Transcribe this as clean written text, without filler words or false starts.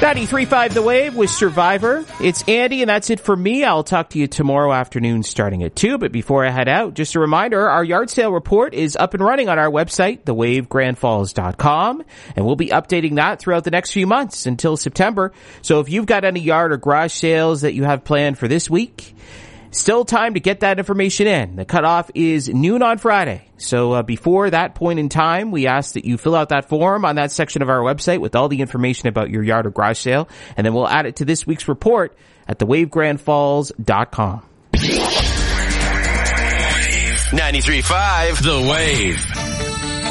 93.5 The Wave with Survivor. It's Andy, and that's it for me. I'll talk to you tomorrow afternoon starting at 2. But before I head out, just a reminder, our yard sale report is up and running on our website, thewavegrandfalls.com. And we'll be updating that throughout the next few months until September. So if you've got any yard or garage sales that you have planned for this week, still time to get that information in. The cutoff is noon on Friday. So before that point in time, we ask that you fill out that form on that section of our website with all the information about your yard or garage sale, and then we'll add it to this week's report at thewavegrandfalls.com. 93.5 The Wave.